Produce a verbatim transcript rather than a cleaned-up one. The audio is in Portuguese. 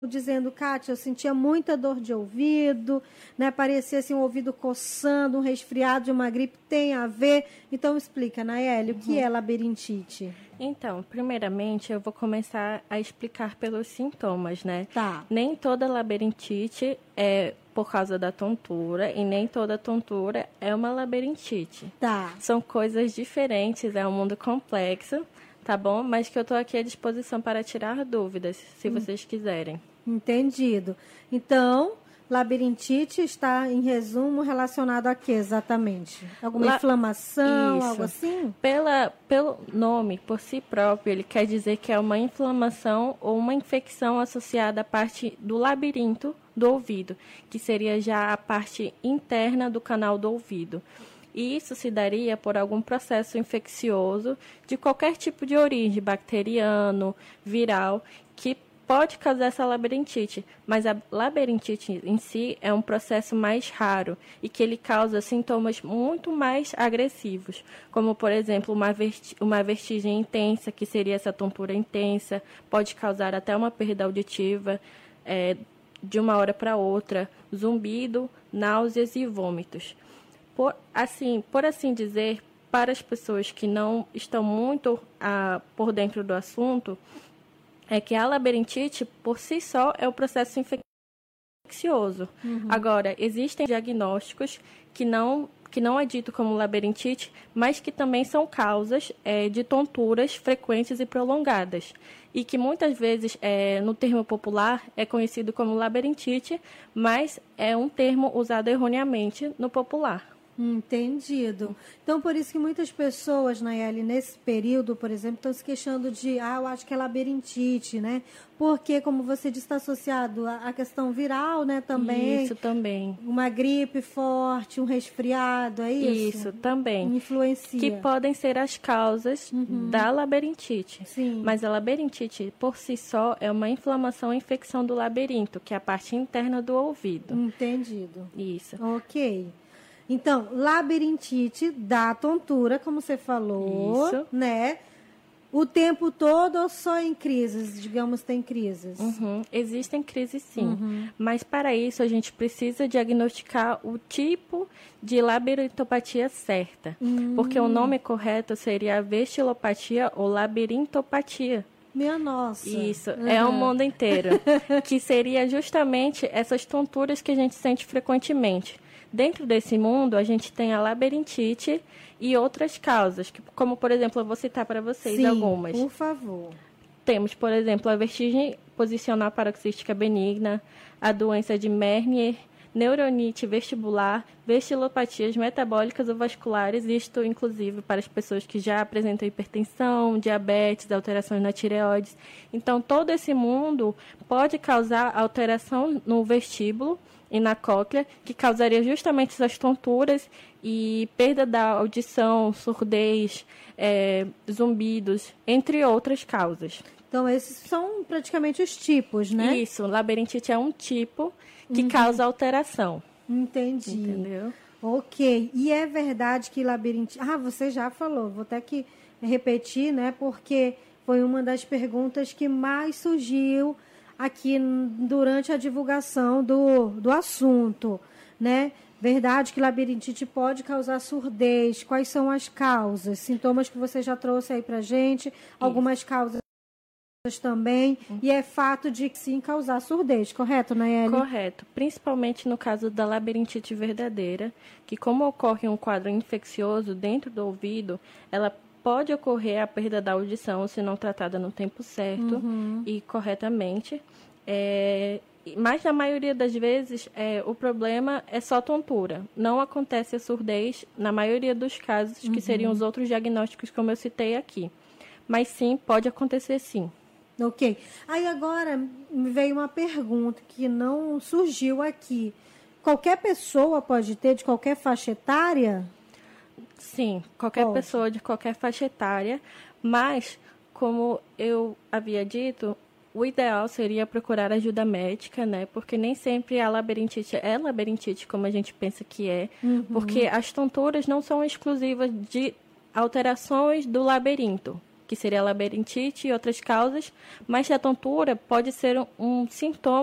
dizendo, Kátia, eu sentia muita dor de ouvido, né? Parecia assim, um ouvido coçando, um resfriado de uma gripe, tem a ver? Então explica, Nayeli, uhum. o que é labirintite? Então, primeiramente, eu vou começar a explicar pelos sintomas, né? Tá. Nem toda labirintite é por causa da tontura e nem toda tontura é uma labirintite. Tá. São coisas diferentes, é um mundo complexo, tá bom? Mas que eu estou aqui à disposição para tirar dúvidas, se hum. vocês quiserem. Entendido. Então, labirintite está, em resumo, relacionado a quê exatamente? Alguma La... inflamação, Isso. algo assim? Pela, pelo nome, por si próprio, ele quer dizer que é uma inflamação ou uma infecção associada à parte do labirinto do ouvido, que seria já a parte interna do canal do ouvido. E isso se daria por algum processo infeccioso de qualquer tipo de origem, bacteriano, viral, que pode causar essa labirintite, mas a labirintite em si é um processo mais raro e que ele causa sintomas muito mais agressivos, como, por exemplo, uma, verti- uma vertigem intensa, que seria essa tontura intensa, pode causar até uma perda auditiva é, de uma hora para outra, zumbido, náuseas e vômitos. Por assim, por assim dizer, para as pessoas que não estão muito ah, por dentro do assunto, é que a labirintite, por si só, é o processo infeccioso. Uhum. Agora, existem diagnósticos que não, que não é dito como labirintite, mas que também são causas é, de tonturas frequentes e prolongadas. E que muitas vezes, é, no termo popular, é conhecido como labirintite, mas é um termo usado erroneamente no popular. Entendido. Então, por isso que muitas pessoas, Nayeli, nesse período, por exemplo, estão se queixando de, ah, eu acho que é labirintite, né? Porque, como você disse, está associado à questão viral, né, também. Isso, também. Uma gripe forte, um resfriado, é isso? Isso, também. Influencia. Que podem ser as causas uhum. da labirintite. Sim. Mas a labirintite, por si só, é uma inflamação e infecção do labirinto, que é a parte interna do ouvido. Entendido. Isso. Ok. Então, labirintite dá tontura, como você falou, Isso. né? O tempo todo ou só em crises, digamos, tem crises? Uhum. Existem crises, sim. Uhum. Mas, para isso, a gente precisa diagnosticar o tipo de labirintopatia certa. Uhum. Porque o nome correto seria a vestilopatia ou labirintopatia. Minha nossa. Isso, uhum. é o mundo inteiro. Que seria justamente essas tonturas que a gente sente frequentemente. Dentro desse mundo, a gente tem a labirintite e outras causas, que, como, por exemplo, eu vou citar para vocês Sim, algumas. por favor. Temos, por exemplo, a vertigem posicional paroxística benigna, a doença de Meniere, neuronite vestibular, vestilopatias metabólicas ou vasculares, isto, inclusive, para as pessoas que já apresentam hipertensão, diabetes, alterações na tireoide. Então, todo esse mundo pode causar alteração no vestíbulo e na cóclea, que causaria justamente essas tonturas e perda da audição, surdez, é, zumbidos, entre outras causas. Então, esses são praticamente os tipos, né? Isso, labirintite é um tipo que uhum. causa alteração. Entendi. Entendeu? Ok. E é verdade que labirintite... Ah, você já falou, vou até que repetir, né? Porque foi uma das perguntas que mais surgiu aqui durante a divulgação do, do assunto, né? Verdade que labirintite pode causar surdez. Quais são as causas? Sintomas que você já trouxe aí pra gente. Isso. Algumas causas também. Uhum. E é fato de sim causar surdez, correto, Nayeli? Correto. Principalmente no caso da labirintite verdadeira, que como ocorre um quadro infeccioso dentro do ouvido, ela pode ocorrer a perda da audição se não tratada no tempo certo uhum. e corretamente. É, mas, na maioria das vezes, é, o problema é só tontura. Não acontece a surdez, na maioria dos casos, uhum. que seriam os outros diagnósticos, como eu citei aqui. Mas, sim, pode acontecer, sim. Ok. Aí, agora, me veio uma pergunta que não surgiu aqui. Qualquer pessoa pode ter, de qualquer faixa etária? Sim, qualquer Pode. pessoa de qualquer faixa etária, mas, como eu havia dito, o ideal seria procurar ajuda médica, né? Porque nem sempre a labirintite é labirintite como a gente pensa que é, uhum. porque as tonturas não são exclusivas de alterações do labirinto, que seria a labirintite e outras causas, mas a tontura pode ser um, um sintoma